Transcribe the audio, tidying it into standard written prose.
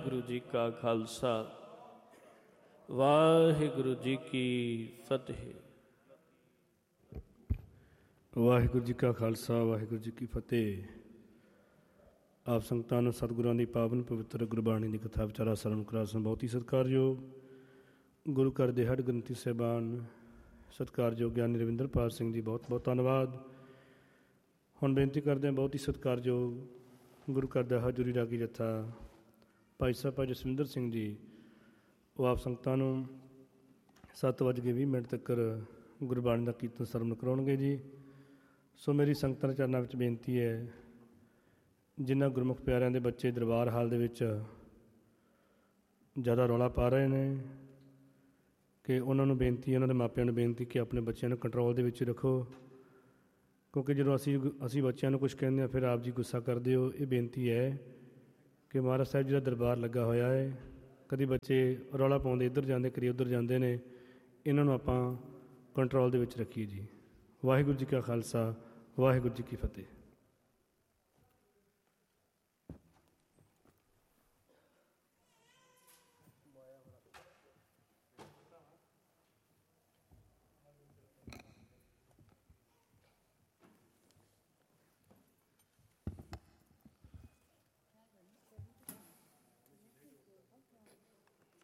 ਵਾਹਿਗੁਰੂ ਜੀ ਕਾ ਖਾਲਸਾ ਵਾਹਿਗੁਰੂ ਜੀ ਕੀ ਫਤਿਹ। ਵਾਹਿਗੁਰੂ ਜੀ ਕਾ ਖਾਲਸਾ ਵਾਹਿਗੁਰੂ ਜੀ ਕੀ ਫਤਿਹ। ਆਪ ਸੰਗਤਾਂ ਨੂੰ ਸਤਿਗੁਰਾਂ ਦੀ ਪਾਵਨ ਪਵਿੱਤਰ ਗੁਰਬਾਣੀ ਦੀ ਕਥਾ ਵਿਚਾਰਾ ਸਰਵਣ ਕਰਾ ਸਨ। ਬਹੁਤ ਹੀ ਸਤਿਕਾਰਯੋਗ ਗੁਰੂ ਘਰ ਦੇ ਹੱਡ ਗ੍ਰੰਥੀ ਸਾਹਿਬਾਨ, ਸਤਿਕਾਰਯੋਗ ਗਿਆਨੀ ਰਵਿੰਦਰਪਾਲ ਸਿੰਘ ਜੀ, ਬਹੁਤ ਬਹੁਤ ਧੰਨਵਾਦ। ਹੁਣ ਬੇਨਤੀ ਕਰਦੇ ਹਾਂ ਬਹੁਤ ਹੀ ਸਤਿਕਾਰਯੋਗ ਗੁਰੂ ਘਰ ਦਾ ਹਜ਼ੂਰੀ ਰਾਗੀ ਜੱਥਾ ਭਾਈ ਸਾਹਿਬ ਭਾਈ ਜਸਵਿੰਦਰ ਸਿੰਘ ਜੀ, ਉਹ ਆਪ ਸੰਗਤਾਂ ਨੂੰ 7:20 ਤੱਕ ਗੁਰਬਾਣੀ ਦਾ ਕੀਰਤਨ ਸਰਵਣ ਕਰਾਉਣਗੇ ਜੀ। ਸੋ ਮੇਰੀ ਸੰਗਤਾਂ ਦੇ ਚਰਨਾਂ ਵਿੱਚ ਬੇਨਤੀ ਹੈ, ਜਿਨ੍ਹਾਂ ਗੁਰਮੁਖ ਪਿਆਰਿਆਂ ਦੇ ਬੱਚੇ ਦਰਬਾਰ ਹਾਲ ਦੇ ਵਿੱਚ ਜ਼ਿਆਦਾ ਰੌਲਾ ਪਾ ਰਹੇ ਨੇ, ਕਿ ਉਹਨਾਂ ਨੂੰ ਬੇਨਤੀ, ਉਹਨਾਂ ਦੇ ਮਾਪਿਆਂ ਨੂੰ ਬੇਨਤੀ ਕਿ ਆਪਣੇ ਬੱਚਿਆਂ ਨੂੰ ਕੰਟਰੋਲ ਦੇ ਵਿੱਚ ਰੱਖੋ, ਕਿਉਂਕਿ ਜਦੋਂ ਅਸੀਂ ਬੱਚਿਆਂ ਨੂੰ ਕੁਛ ਕਹਿੰਦੇ ਹਾਂ ਫਿਰ ਆਪ ਜੀ ਗੁੱਸਾ ਕਰਦੇ ਹੋ। ਇਹ ਬੇਨਤੀ ਹੈ ਕਿ ਮਹਾਰਾਜ ਸਾਹਿਬ ਜੀ ਦਾ ਦਰਬਾਰ ਲੱਗਾ ਹੋਇਆ ਹੈ, ਕਦੀ ਬੱਚੇ ਰੌਲਾ ਪਾਉਂਦੇ ਇੱਧਰ ਜਾਂਦੇ, ਕਦੀ ਉੱਧਰ ਜਾਂਦੇ ਨੇ, ਇਹਨਾਂ ਨੂੰ ਆਪਾਂ ਕੰਟਰੋਲ ਦੇ ਵਿੱਚ ਰੱਖੀਏ ਜੀ। ਵਾਹਿਗੁਰੂ ਜੀ ਕਾ ਖਾਲਸਾ ਵਾਹਿਗੁਰੂ ਜੀ ਕੀ ਫਤਿਹ।